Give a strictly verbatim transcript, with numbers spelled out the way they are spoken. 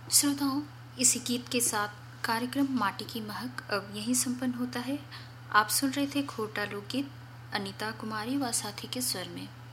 श्रोताओं, इसी गीत के साथ कार्यक्रम माटी की महक अब यहीं संपन्न होता है। आप सुन रहे थे खोटा लोकगीत अनीता कुमारी व साथी के स्वर में।